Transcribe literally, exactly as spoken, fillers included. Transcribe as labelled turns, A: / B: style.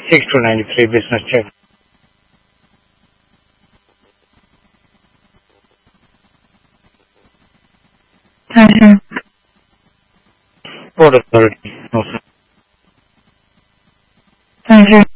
A: six two nine three business check.
B: Thank you.
A: Port authority. No, sir.
B: Thank you.